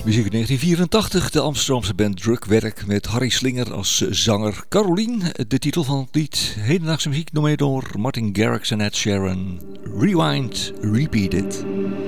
Muziek uit 1984, de Amsterdamse band Drukwerk met Harry Slinger als zanger. Caroline, de titel van het lied. Hedendaagse muziek door Martin Garrix en Ed Sheeran. Rewind, Repeat It.